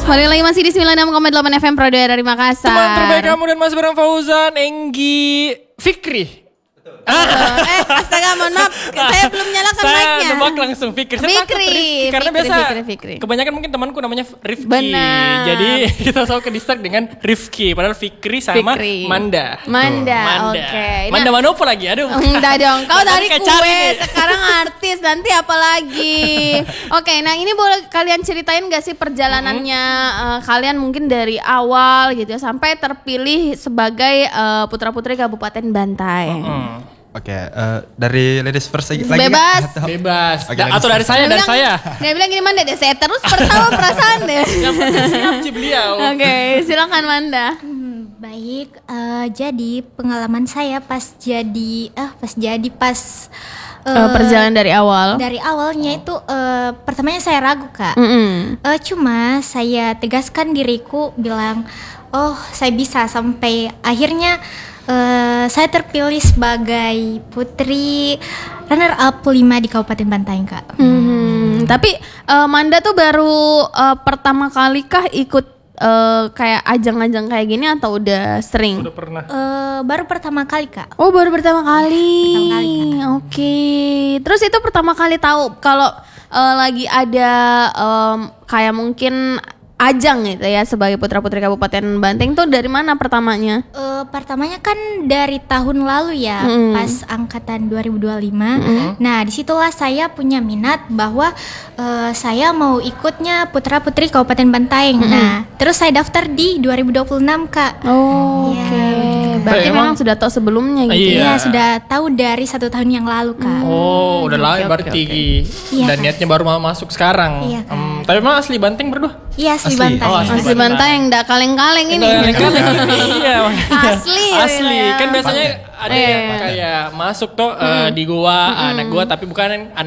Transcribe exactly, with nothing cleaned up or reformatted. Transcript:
Balik lagi masih di sembilan puluh enam koma delapan F M Prodaya dari Makassar. Teman terbaik kamu dan Mas Barang Fauzan, Enggi, Fikri. Uh, eh astaga mohon maaf, saya belum nyalakan Saya mic-nya. nebak langsung Fikri. Saya takut Fikri, Rifki, karena Fikri, biasa Fikri, Fikri. kebanyakan mungkin temanku namanya Rifki. Benar. Jadi kita selalu ke distract dengan Rifki, padahal Fikri sama Fikri. Manda. Manda, Tuh, oke. Nah, Manda Manopo lagi, aduh. enggak dong, kau Nanti dari kayak kue, cari nih. sekarang artis, nanti apa lagi? Oke, nah ini boleh kalian ceritain gak sih perjalanannya uh, kalian mungkin dari awal gitu ya, sampai terpilih sebagai uh, putra-putri Kabupaten Bantaeng. Hmm. Oke, eh, dari ladies first lagi. lagi Bebas. kan? Atau- Bebas. Oke, Da- ladies atau dari first. saya, Dia dari bilang- saya. Dia bilang gini, Manda deh, saya terus pertama perasaan deh. Yang penting siap Ci beliau. Oke, silakan Manda. Hmm, baik, eh, jadi pengalaman saya pas jadi ah pas jadi pas eh, Uh, perjalanan dari awal. dari awalnya itu eh, pertamanya saya ragu kak. Mm-mm. Eh, cuma saya tegaskan diriku bilang oh saya bisa sampai akhirnya eh, saya terpilih sebagai putri runner up lima di Kabupaten Bantaeng kak. Hmm, tapi uh, Manda tuh baru uh, pertama kali kah ikut uh, kayak ajang-ajang kayak gini atau udah sering? Udah pernah. Eh, baru pertama kali kak. Oh, baru pertama kali. Pertama kali, Oke. Terus itu pertama kali tahu kalau uh, lagi ada um, kayak mungkin ajang gitu ya sebagai putra-putri Kabupaten Bantaeng tuh dari mana pertamanya? Eh, pertamanya kan dari tahun lalu ya, Mm. pas angkatan dua ribu dua puluh lima. Mm. Nah, disitulah saya punya minat bahwa eh, saya mau ikutnya Putra Putri Kabupaten Bantaeng. Nah, terus saya daftar di dua ribu dua puluh enam kak. Oh, Iya, oke. begitu. Berarti Eh, memang emang- sudah tahu sebelumnya gitu. Iya. Iya, sudah tahu dari satu tahun yang lalu kak. Oh, udah lama oke, berarti. oke, Iya, Dan Kak. niatnya baru mau masuk sekarang. Iya, Kak. Hmm, tapi emang asli Bantaeng berdua? Iya, asli Asli. Bantaeng. Oh, asli. Asli Bantaeng, enggak kaleng-kaleng ini. Iya, iya. Asli, Asli. ya. Kan biasanya ada Iya. yang kayak masuk tuh eh, di gua, anak gua tapi bukan